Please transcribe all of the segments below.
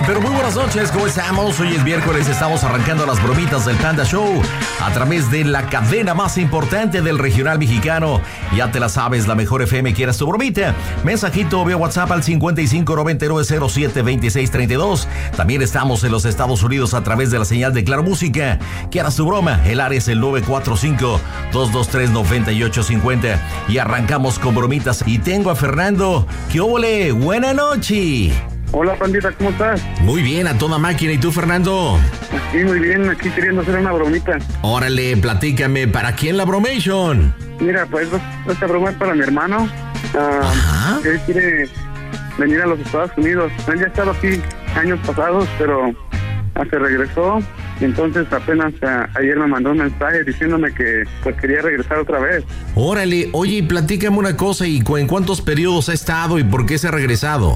pero muy buenas noches, ¿cómo estamos? Hoy es miércoles, estamos arrancando las bromitas del Panda Show a través de la cadena más importante del regional mexicano. Ya te la sabes, la mejor FM. ¿Quieres tu bromita? Mensajito vía WhatsApp al 5599072632. También estamos en los Estados Unidos a través de la señal de Claro Música. ¿Quieres tu broma? El área es el 945-223-9850. Y arrancamos con bromitas. Y tengo a Fernando. ¿Qué óvole? ¡Buena noche! Hola, pandita, ¿cómo estás? Muy bien, a toda máquina. ¿Y tú, Fernando? Sí, muy bien, aquí queriendo hacer una bromita. Órale, platícame, ¿para quién la bromation? Mira, pues esta broma es para mi hermano. Él quiere venir a los Estados Unidos. Él ya ha estado aquí años pasados, pero se regresó. Entonces apenas ayer me mandó un mensaje diciéndome que pues quería regresar otra vez. Órale, oye, platícame una cosa, ¿y en cuántos periodos ha estado y por qué se ha regresado?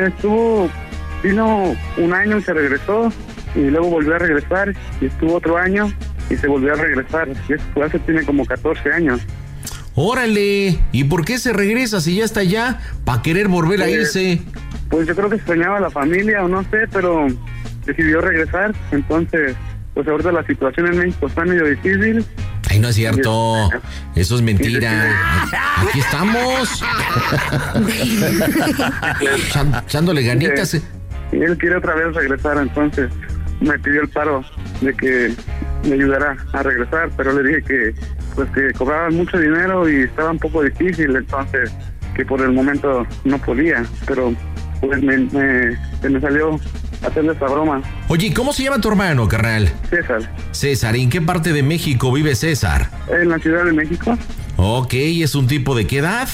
Vino un año y se regresó, y luego volvió a regresar, y estuvo otro año y se volvió a regresar. Y eso hace tiene como 14 años. Órale, ¿y por qué se regresa si ya está allá para querer volver a irse? Pues yo creo que extrañaba a la familia o no sé, pero decidió regresar. Entonces, pues ahorita la situación en México está medio difícil. Ay, no es cierto. Eso es mentira. Aquí estamos. Echándole ganitas. Y él quiere otra vez regresar, entonces me pidió el paro de que me ayudara a regresar, pero le dije que cobraban mucho dinero y estaba un poco difícil, entonces que por el momento no podía, pero pues se me salió hacerle esta broma. Oye, ¿cómo se llama tu hermano, carnal? César. César, ¿en qué parte de México vive César? En la Ciudad de México. Ok, ¿es un tipo de qué edad?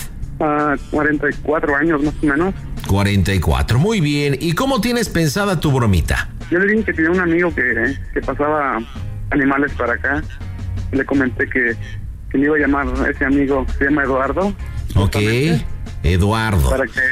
44 años más o menos. 44, muy bien. ¿Y cómo tienes pensada tu bromita? Yo le dije que tenía un amigo que pasaba animales para acá. Le comenté que le iba a llamar a ese amigo, que se llama Eduardo. Ok, Eduardo. Para que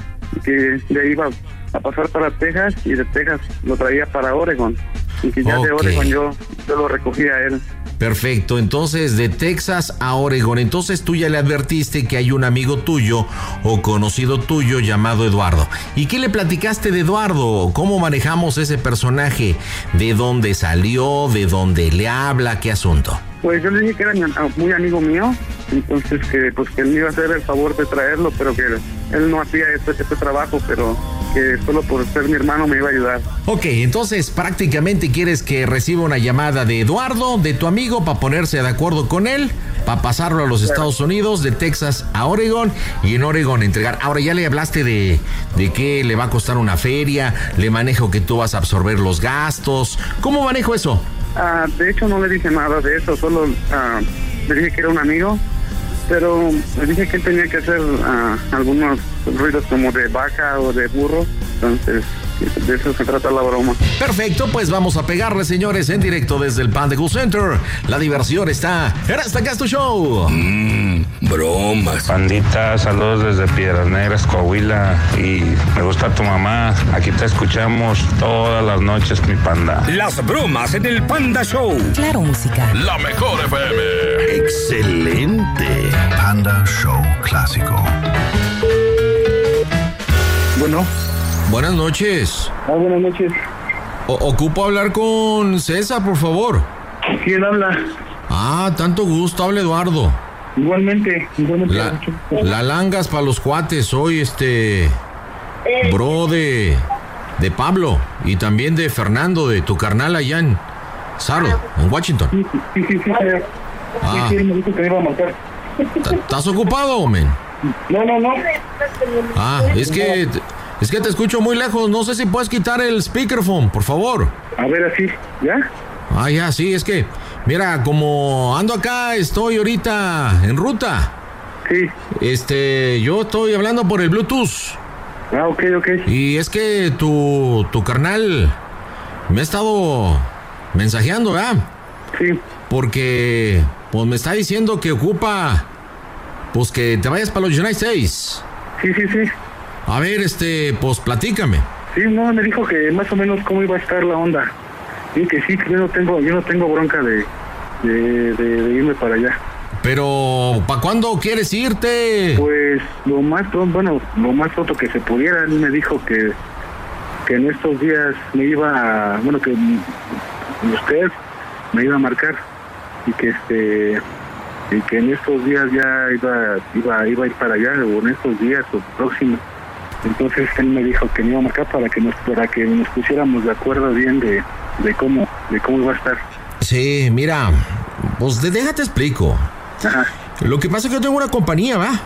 le iba a pasar para Texas, y de Texas lo traía para Oregon, y que ya de Oregon yo lo recogía a él. Perfecto, entonces de Texas a Oregon. Entonces tú ya le advertiste que hay un amigo tuyo o conocido tuyo llamado Eduardo. ¿Y qué le platicaste de Eduardo? ¿Cómo manejamos ese personaje? ¿De dónde salió? ¿De dónde le habla? ¿Qué asunto? Pues yo le dije que era muy amigo mío, entonces que él me iba a hacer el favor de traerlo, pero que él no hacía este trabajo, pero que solo por ser mi hermano me iba a ayudar. Ok, entonces prácticamente quieres que reciba una llamada de Eduardo, de tu amigo, para ponerse de acuerdo con él, para pasarlo a los Estados Unidos, de Texas a Oregon, y en Oregon entregar. Ahora, ya le hablaste de que le va a costar una feria, le manejo que tú vas a absorber los gastos. ¿Cómo manejo eso? De hecho no le dije nada de eso, solo le dije que era un amigo, pero le dije que él tenía que hacer algunos ruidos como de vaca o de burro, entonces de eso se trata la broma. Perfecto, pues vamos a pegarle, señores, en directo desde el Panda Cool Center. La diversión está en Hasta Acá Es Tu Show. Bromas. Pandita, saludos desde Piedras Negras, Coahuila, y me gusta tu mamá. Aquí te escuchamos todas las noches, mi panda. Las bromas en el Panda Show. Claro Música. La mejor FM. Excelente. Panda Show Clásico. Bueno. Buenas noches. Buenas noches. Ocupo hablar con César, por favor. ¿Quién habla? Tanto gusto, habla Eduardo. Igualmente. La langas para los cuates, soy bro de Pablo y también de Fernando, de tu carnal allá en Seattle, en Washington. Sí. Sí, me dijo que me iba a marcar. ¿Estás ocupado, men? No. Es que te escucho muy lejos. No sé si puedes quitar el speakerphone, por favor. A ver, así, ¿ya? Ya, sí, es que, mira, como ando acá, estoy ahorita en ruta. Sí. Yo estoy hablando por el Bluetooth. Ok. Y es que tu carnal me ha estado mensajeando, ¿verdad? Sí. Porque, pues, me está diciendo que ocupa, pues, que te vayas para los United States. Sí. A ver, pues, platícame. Sí, no, me dijo que más o menos cómo iba a estar la onda. Y que sí, que yo no tengo bronca de irme para allá. Pero, ¿para cuándo quieres irte? Pues lo más pronto que se pudiera. Él me dijo que que en estos días me iba, que usted me iba a marcar y que en estos días ya iba a ir para allá, o en estos días o próximos. Entonces él me dijo que me iba a marcar para que nos pusiéramos de acuerdo bien de cómo iba a estar. Sí, mira, pues déjate explico. Ajá. Lo que pasa es que yo tengo una compañía, ¿va?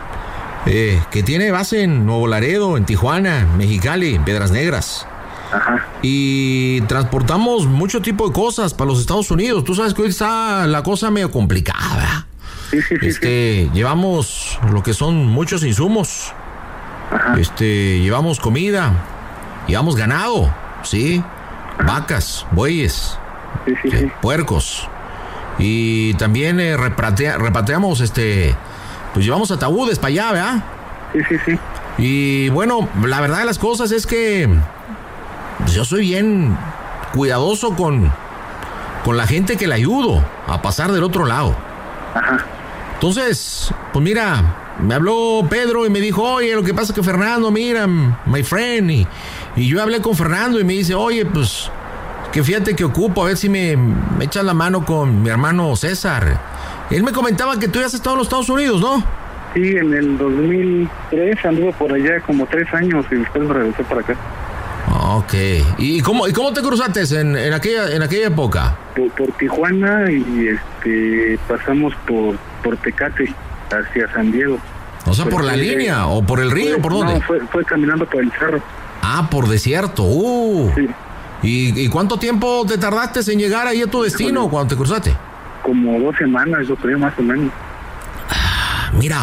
Que tiene base en Nuevo Laredo, en Tijuana, Mexicali, en Piedras Negras. Ajá. Y transportamos mucho tipo de cosas para los Estados Unidos. Tú sabes que hoy está la cosa medio complicada, ¿verdad? Sí. Llevamos lo que son muchos insumos. Ajá. Llevamos comida, llevamos ganado, ¿sí? Vacas, bueyes, Sí. puercos. Y también repatriamos, pues llevamos ataúdes para allá, ¿verdad? Sí. Y bueno, la verdad de las cosas es que pues, yo soy bien cuidadoso con la gente que le ayudo a pasar del otro lado. Ajá. Entonces, pues mira, me habló Pedro y me dijo, oye, lo que pasa es que Fernando, mira, my friend, y yo hablé con Fernando y me dice, oye, pues, que fíjate que ocupo, a ver si me echas la mano con mi hermano César. Él me comentaba que tú ya has estado en los Estados Unidos, ¿no? Sí, en el 2003 anduve por allá como 3 años y después me regresé para acá. Ok. ¿Y cómo te cruzaste en aquella época? Por Tijuana y pasamos por Tecate hacia San Diego. O sea, ¿por la línea o por el río? ¿Por dónde? No, fue caminando por el cerro. Ah, por desierto. Sí. ¿Y cuánto tiempo te tardaste en llegar ahí a tu destino cuando te cruzaste? Como 2 semanas, yo creo, más o menos. Mira,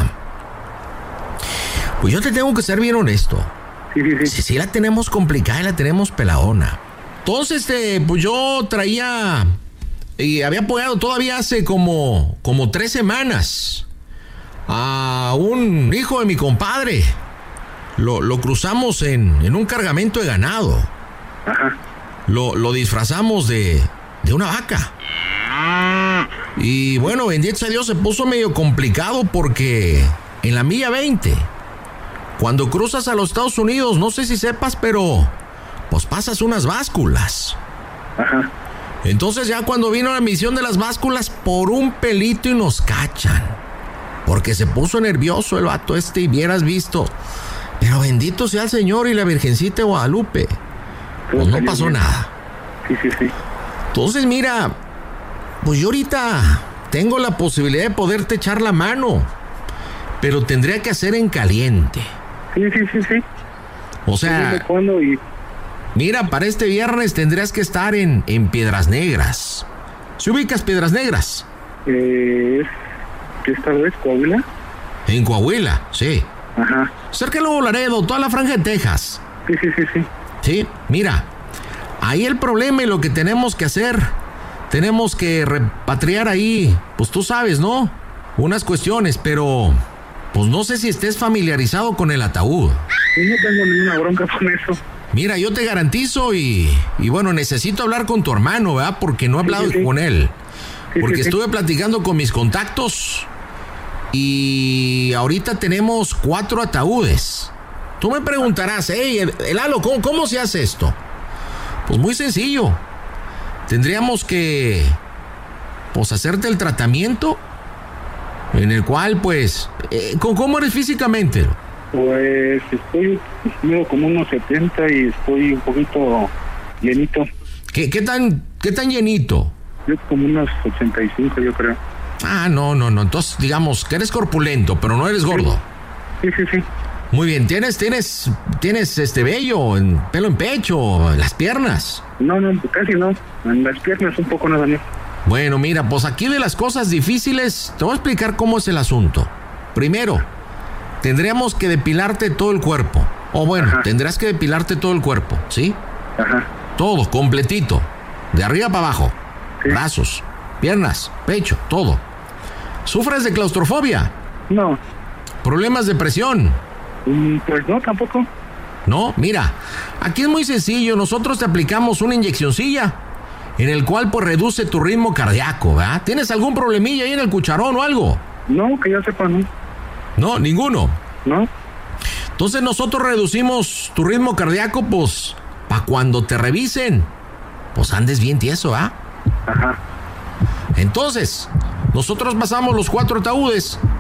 pues yo te tengo que ser bien honesto. Sí. Sí, la tenemos complicada y la tenemos peladona. Entonces, pues yo traía y había apoyado todavía hace como 3 semanas a un hijo de mi compadre. Lo cruzamos en un cargamento de ganado. Ajá. Lo disfrazamos de una vaca. Y bueno, bendito sea Dios, se puso medio complicado porque en la milla 20, cuando cruzas a los Estados Unidos, no sé si sepas, pero pues pasas unas básculas. Ajá. Entonces ya cuando vino la misión de las básculas, por un pelito y nos cachan. Porque se puso nervioso el vato y vieras visto. Pero bendito sea el Señor y la Virgencita de Guadalupe. Pues no pasó nada. Sí. Entonces mira, pues yo ahorita tengo la posibilidad de poderte echar la mano, pero tendría que hacer en caliente. Sí. O sea, ¿cuándo? Mira, para este viernes tendrías que estar en Piedras Negras. ¿Se ubicas Piedras Negras? ¿Qué esta vez, Coahuila? En Coahuila, sí. Ajá. Cerca de Nuevo Laredo, toda la franja de Texas. Sí. Sí, mira, ahí el problema y lo que tenemos que hacer, tenemos que repatriar ahí, pues tú sabes, ¿no? Unas cuestiones, pero pues no sé si estés familiarizado con el ataúd. No tengo ninguna bronca con eso. Mira, yo te garantizo y bueno, necesito hablar con tu hermano, ¿verdad? Porque no he hablado con él. Porque estuve platicando con mis contactos y ahorita tenemos 4 ataúdes. Tú me preguntarás, hey, Lalo, ¿cómo se hace esto? Pues muy sencillo. Tendríamos que, pues, hacerte el tratamiento en el cual, pues, ¿cómo eres físicamente? Pues estoy como unos 70 y estoy un poquito llenito. ¿Qué tan llenito? Yo como unos 85, yo creo. Ah, no. Entonces, digamos que eres corpulento, pero no eres gordo. Sí. Muy bien. ¿Tienes vello, pelo en pecho, en las piernas? No, casi no. En las piernas un poco nada más. Bueno, mira, pues aquí de las cosas difíciles, te voy a explicar cómo es el asunto. Primero, tendríamos que depilarte todo el cuerpo. O bueno, Ajá. Tendrás que depilarte todo el cuerpo, ¿sí? Ajá. Todo, completito. De arriba para abajo. Sí. Brazos, piernas, pecho, todo. ¿Sufres de claustrofobia? No. ¿Problemas de presión? Pues no, tampoco. No, mira, aquí es muy sencillo. Nosotros te aplicamos una inyeccioncilla en el cual pues reduce tu ritmo cardíaco, ¿verdad? ¿Tienes algún problemilla ahí en el cucharón o algo? No, que yo sepa, no. No, ninguno. ¿No? Entonces nosotros reducimos tu ritmo cardíaco pues para cuando te revisen, pues andes bien tieso, ¿ah? Ajá. Entonces, nosotros pasamos los 4 ataúdes